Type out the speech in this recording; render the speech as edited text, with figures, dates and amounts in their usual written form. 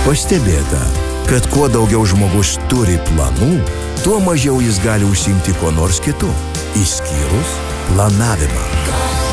Pastebėta, kad kuo daugiau žmogus turi planų, tuo mažiau jis gali užsiimti ko nors kitu, išskyrus planavimą.